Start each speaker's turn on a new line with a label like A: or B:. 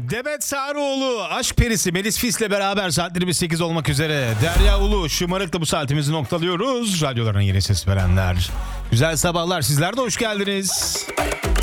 A: Demet Sarıoğlu, aşk perisi Melis Fis'le beraber saatlerimiz 8 olmak üzere. Derya Ulu, şımarıkla bu saatimizi noktalıyoruz. Radyoların yeni ses verenler. Güzel sabahlar, sizler de hoş geldiniz.